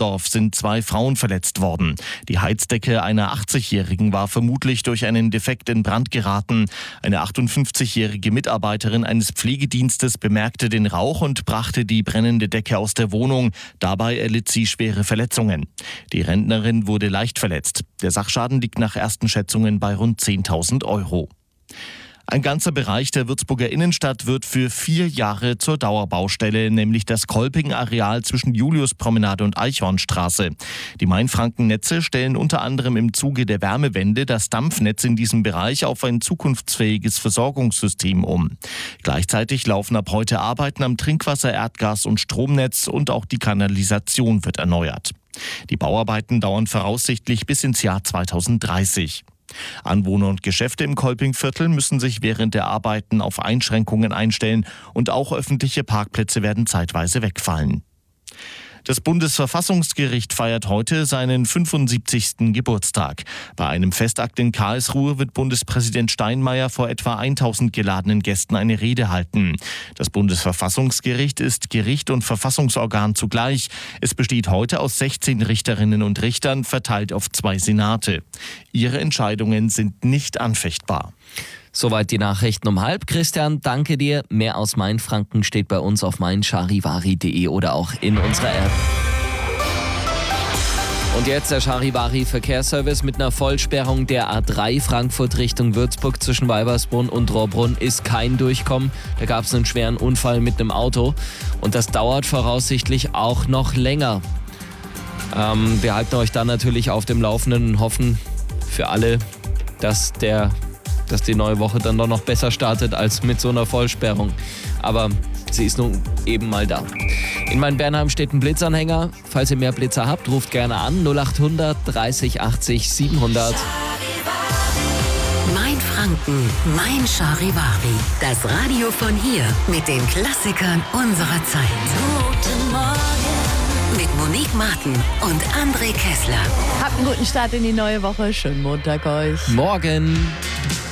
Oberndorf sind 2 Frauen verletzt worden. Die Heizdecke einer 80-Jährigen war vermutlich durch einen Defekt in Brand geraten. Eine 58-jährige Mitarbeiterin eines Pflegedienstes bemerkte den Rauch und brachte die brennende Decke aus der Wohnung. Dabei erlitt sie schwere Verletzungen. Die Rentnerin wurde leicht verletzt. Der Sachschaden liegt nach ersten Schätzungen bei rund 10.000 Euro. Ein ganzer Bereich der Würzburger Innenstadt wird für 4 Jahre zur Dauerbaustelle, nämlich das Kolping-Areal zwischen Juliuspromenade und Eichhornstraße. Die Mainfranken-Netze stellen unter anderem im Zuge der Wärmewende das Dampfnetz in diesem Bereich auf ein zukunftsfähiges Versorgungssystem um. Gleichzeitig laufen ab heute Arbeiten am Trinkwasser-, Erdgas- und Stromnetz und auch die Kanalisation wird erneuert. Die Bauarbeiten dauern voraussichtlich bis ins Jahr 2030. Anwohner und Geschäfte im Kolpingviertel müssen sich während der Arbeiten auf Einschränkungen einstellen und auch öffentliche Parkplätze werden zeitweise wegfallen. Das Bundesverfassungsgericht feiert heute seinen 75. Geburtstag. Bei einem Festakt in Karlsruhe wird Bundespräsident Steinmeier vor etwa 1000 geladenen Gästen eine Rede halten. Das Bundesverfassungsgericht ist Gericht und Verfassungsorgan zugleich. Es besteht heute aus 16 Richterinnen und Richtern, verteilt auf 2 Senate. Ihre Entscheidungen sind nicht anfechtbar. Soweit die Nachrichten um 12:30. Christian, danke dir. Mehr aus Mainfranken steht bei uns auf meincharivari.de oder auch in unserer App. Und jetzt der Charivari-Verkehrsservice mit einer Vollsperrung der A3 Frankfurt Richtung Würzburg zwischen Weibersbrunn und Rohrbrunn ist kein Durchkommen. Da gab es einen schweren Unfall mit einem Auto und das dauert voraussichtlich auch noch länger. Wir halten euch da natürlich auf dem Laufenden und hoffen für alle, dass die neue Woche dann doch noch besser startet als mit so einer Vollsperrung. Aber sie ist nun eben mal da. In Main-Bernheim steht ein Blitzanhänger. Falls ihr mehr Blitzer habt, ruft gerne an 0800 30 80 700. Mainfranken, Mein Charivari. Das Radio von hier mit den Klassikern unserer Zeit. Guten Morgen. Mit Monique Martin und André Kessler. Habt einen guten Start in die neue Woche. Schönen Montag euch. Morgen.